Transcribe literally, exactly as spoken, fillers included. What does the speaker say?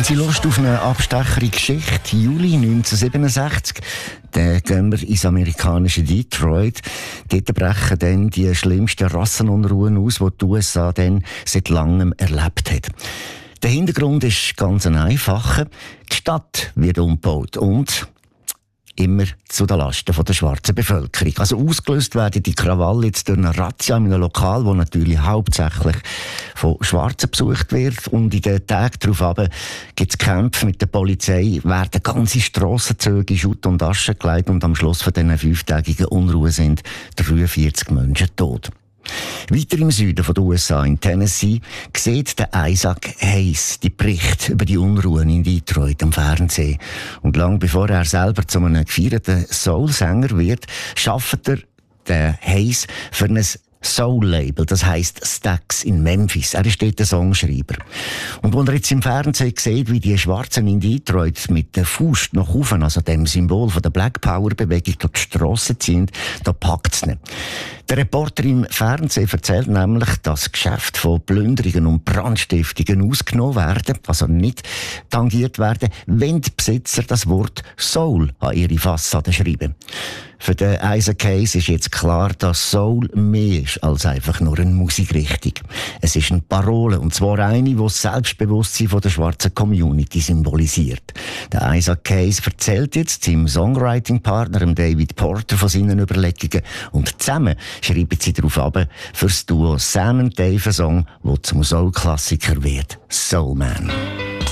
Haben Sie Lust auf eine abstechere Geschichte? Juli neunzehnhundertsiebenundsechzig, dann gehen wir ins amerikanische Detroit. Dort brechen dann die schlimmsten Rassenunruhen aus, die die U S A dann seit langem erlebt hat. Der Hintergrund ist ganz ein einfacher. Die Stadt wird umgebaut und immer zu den Lasten der schwarzen Bevölkerung. Also ausgelöst werden die Krawalle jetzt durch eine Razzia in einem Lokal, das natürlich hauptsächlich von Schwarzen besucht wird. Und in den Tagen darauf gibt es Kämpfe mit der Polizei, werden ganze Strassenzüge in Schutt und Asche gelegt und am Schluss von diesen fünftägigen Unruhen sind dreiundvierzig Menschen tot. Weiter im Süden der U S A, in Tennessee, sieht der Isaac Hayes die Berichte über die Unruhen in Detroit am Fernsehen. Und lang bevor er selber zu einem gefeierten Soul-Sänger wird, schafft er, der Hayes, für ein Soul-Label, das heisst Stax in Memphis. Er ist dort der Songschreiber. Und wenn er jetzt im Fernsehen sieht, wie die Schwarzen in Detroit mit der Faust nach oben, also dem Symbol von der Black Power-Bewegung, durch die Strasse ziehen, da packt es nicht. Der Reporter im Fernsehen erzählt nämlich, dass Geschäfte von Plünderungen und Brandstiftungen ausgenommen werden, also nicht tangiert werden, wenn die Besitzer das Wort Soul an ihre Fassade schreiben. Für den Isaac Hayes ist jetzt klar, dass Soul mehr ist als einfach nur eine Musikrichtung. Es ist eine Parole, und zwar eine, die das Selbstbewusstsein der schwarzen Community symbolisiert. Der Isaac Hayes erzählt jetzt seinem Songwriting-Partner David Porter von seinen Überlegungen, und zusammen schreiben sie darauf ab für das Duo Sam und Dave einen Song, der zum Soul-Klassiker wird. Soul Man.